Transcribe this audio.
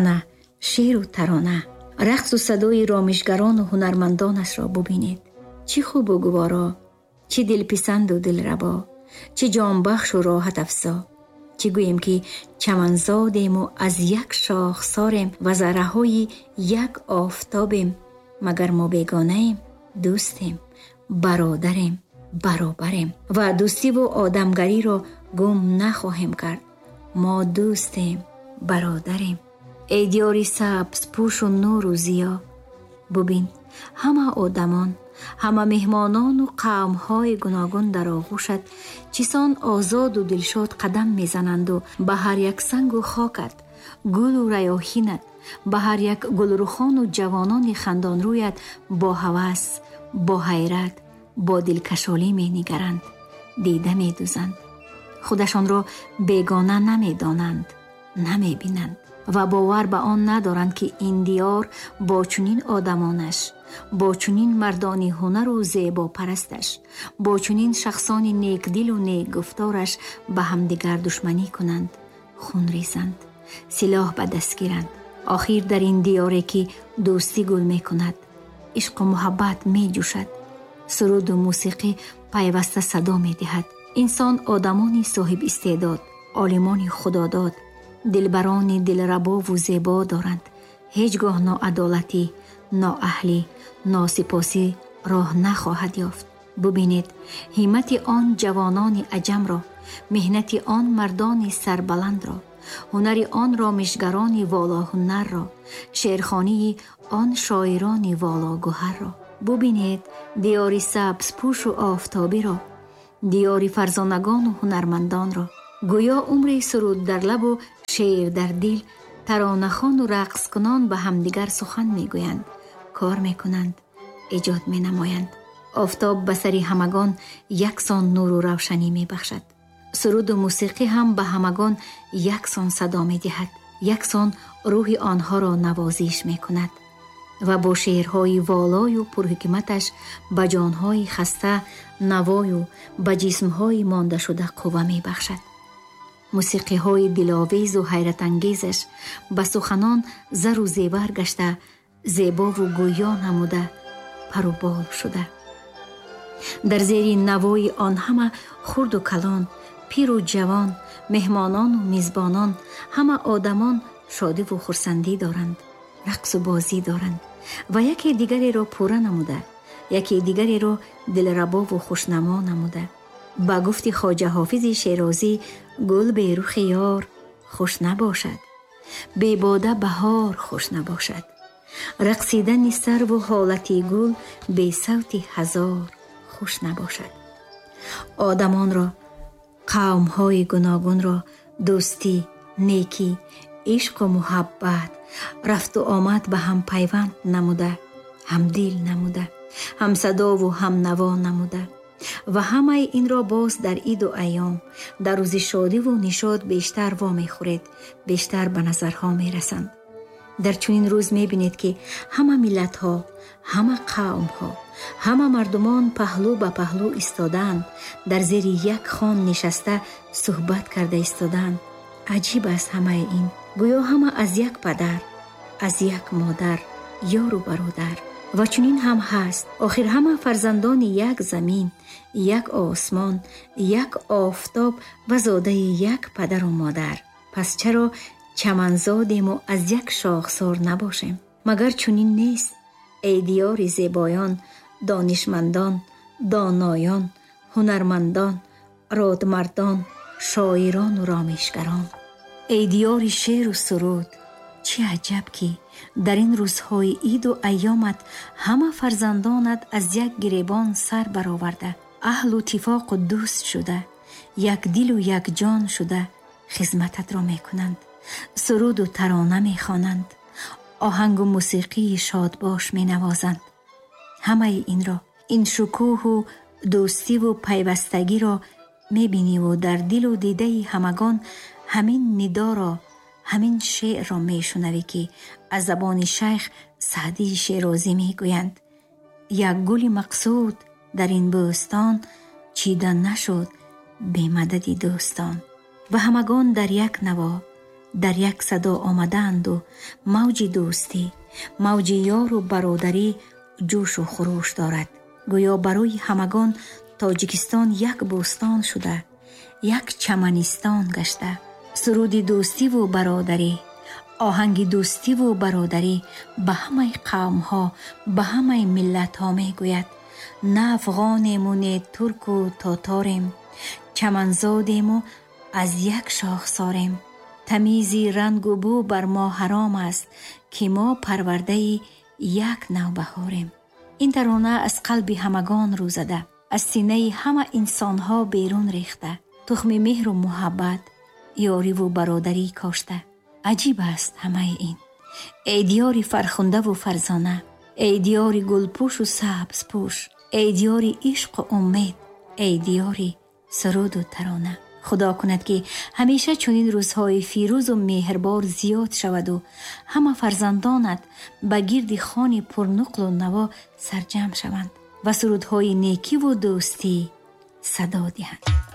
صحنه، شعر و ترانه، رقص و صدای رامشگران و هنرمندانش را ببینید. چه خوب و گوارا، چه دلپسند و دلربا، چه جانبخش و راحت افزا. چه گوییم که چمنزادیم و از یک شاخساریم و ذره های یک آفتابیم. مگر ما بیگانه ایم؟ دوستیم، برادریم، برابریم و دوستی و آدمگری را گم نخواهیم کرد. ما دوستیم، برادریم. ای دیاری سبز پوش و نور و ضیا، ببین همه آدمان، همه مهمانان و قوم‌های گوناگون در آغوشت چیسان آزاد و دلشاد قدم میزنند و به هر یک سنگ و خاکت، گل و ریاحینت، به هر یک گلرخان و جوانان خندان رویت با هوس، با حیرت، با دلکشالی می نگرند، دیده می دوزند. خودشان را بیگانه نمی دانند، نمی بینند و باور به آن ندارند که این دیار با چنین آدمانش، با چنین مردان هنر و زیبا پرستش، با چنین شخصان نیک دل و نیک گفتارش به همدیگر دشمنی کنند، خون ریزند، سلاح به دست گیرند. آخر در این دیاری که دوستی گل می کند، عشق و محبت می جوشد، سرود و موسیقی پیوسته صدا می دهد. انسان آدمانی صاحب استعداد، عالمان خداداد، دلبران دلربا و زیبا دارند. هیچگاه ناعدالتی، نااهلی، ناسپاسی راه نخواهد یافت. ببینید همت آن جوانان عجم را، مهنت آن مردان سربلند را، هنر آن رامشگران والا هنر را، شعرخوانی آن شاعران والا گوهر را. ببینید دیاری سبز پوش و آفتابی را، دیاری فرزانگان و هنرمندان را. گویا عمری سرود در لب و شعر در دل، ترانه‌خوان و رقص کنان به همدیگر سخن میگویند، کار میکنند، ایجاد مینمایند. آفتاب به سر همگان یکسان نور و روشنی میبخشد. سرود و موسیقی هم به همگان یکسان صدا میدهد، یکسان روح آنها را نوازش میکند و با شعرهای والای و پرحکمتش به جانهای خسته نوای و به جسمهای مانده شده قوه میبخشد. موسیقی های دلاویز و حیرت انگیزش به سخنان زر و زیور گشته، زیبا و گویا نموده، پر و بال شده. در زیر نوای آن همه خرد و کلان، پیر و جوان، مهمانان و میزبانان، همه آدمان شادی و خرسندی دارند، رقص و بازی دارند و یکی دیگری را پوره نموده، یکی دیگری را دلربا و خوشنما نموده. با گفت خواجه حافظ شیرازی، گل بی رخ یار خوش نباشد، بی باده بهار خوش نباشد، رقصیدن سرو و حالتی گل بی صوت هزار خوش نباشد. آدمان را، قوم‌های گوناگون را دوستی، نیکی، عشق و محبت، رفت و آمد به هم پیوند نموده، هم دل نموده، هم صدا و هم نوا نموده و همه این را باز در عید و ایام، در روز شادی و نشاط بیشتر وامی خورید، بیشتر به نظرها می رسند. در چنین روز می بینید که همه ملت ها، همه قوم ها، همه مردمان پهلو به پهلو ایستادند، در زیر یک خوان نشسته صحبت کرده ایستادند. عجیب است همه این، گویا همه از یک پدر، از یک مادر، یار و برادر. و چنین هم هست. آخر همه فرزندان یک زمین، یک آسمان، یک آفتاب و زاده یک پدر و مادر. پس چرا چمنزادیم و از یک شاخسار نباشیم؟ مگر چنین نیست؟ ای دیار زیبایان، دانشمندان، دانایان، هنرمندان، رادمردان، شاعران و رامشگران، ای دیار شعر و سرود، چه عجب که در این روزهای عید و ایامت همه فرزندانت از یک گریبان سر برآورده، اهل و اتفاق و دوست شده، یک دل و یک جان شده خدمتت را میکنند، سرود و ترانه میخوانند، آهنگ و موسیقی شادباش مینوازند. همه این را، این شکوه و دوستی و پیوستگی را میبینی و در دل و دیده همگان همین ندا را، همین شعر را میشنوی که از زبان شیخ سعدی شیرازی میگویند: یک گل مقصود در این بوستان، چیدن نشد بی مدد دوستان. و همگان در یک نوا در یک صدا آمدند و موج دوستی، موج یار و برادری جوش و خروش دارد. گویا برای همگان تاجیکستان یک بوستان شده، یک چمنستان گشته. سرود دوستی و برادری، آهنگ دوستی و برادری به همه قوم ها، به همه ملت ها می گوید. نه افغانیم و نه ترک و تاتاریم، چمنزادیم و از یک شاخساریم. تمیزی رنگ و بو بر ما حرام است که ما پرورده یک نوبهاریم. این ترانه از قلب همگان رو زده، از سینه همه انسان ها بیرون ریخته، تخم مهر و محبت، یاری و برادری کاشته. عجیب است همه این. ای دیار فرخنده و فرزانه، ای دیار گلپوش و سبز پوش، ای دیار عشق و امید، ای دیار سرود و ترانه. خدا کند که همیشه چنین روزهای فیروز و مهربار زیاد شود و همه فرزندانت به گرد خوان پرنقل و نوا سرجم شوند و سرودهای نیکی و دوستی صدا دهند.